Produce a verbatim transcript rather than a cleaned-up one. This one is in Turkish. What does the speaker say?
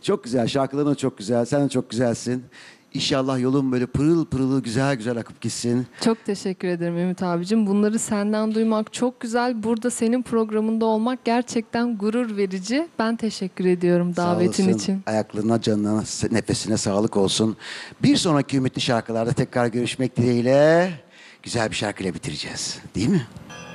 Çok güzel, şarkıların da çok güzel. Sen de çok güzelsin. İnşallah yolun böyle pırıl pırıl güzel güzel akıp gitsin. Çok teşekkür ederim Ümit abicim. Bunları senden duymak çok güzel. Burada senin programında olmak gerçekten gurur verici. Ben teşekkür ediyorum Sağ davetin olasın. için. Ayaklarına, canına, nefesine sağlık olsun. Bir sonraki ümitli şarkılarda tekrar görüşmek dileğiyle güzel bir şarkıyla bitireceğiz. Değil mi?